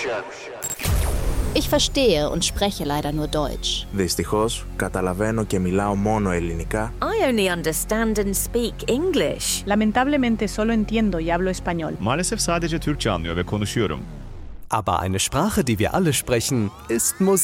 Ich verstehe und spreche leider nur Deutsch. Δυστυχώς, καταλαβαίνω και μιλάω μόνο ελληνικά. I only understand and speak English. Lamentablemente solo entiendo y hablo español. Maalesef sadece Türkçe anlıyor ve konuşuyorum. Aber eine Sprache, die wir alle sprechen, ist Musik.